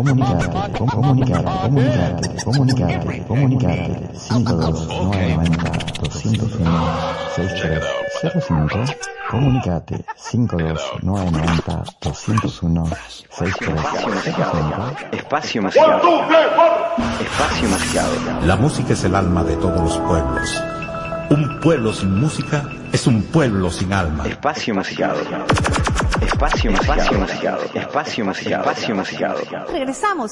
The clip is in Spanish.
Comunicate. 52-990-201-6305. Comunicate 52-990-201-6305. Espacio Masiado. Espacio Masiado. La música es el alma de todos los pueblos. Un pueblo sin música es un pueblo sin alma. Espacio Masiado. Espacio Masiado. Espacio Masiado. Espacio Masiado. Regresamos.